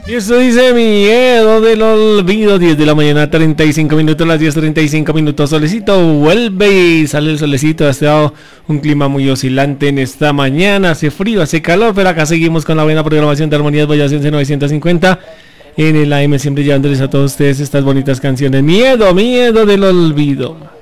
Y esto dice Miedo del Olvido, 10 de la mañana, 35 minutos, las 10:35 minutos, solecito vuelve y sale el solecito. Ha estado un clima muy oscilante en esta mañana, hace frío, hace calor, pero acá seguimos con la buena programación de Armonías Boyacense 950 en el AM, siempre llevándoles a todos ustedes estas bonitas canciones. Miedo del Olvido.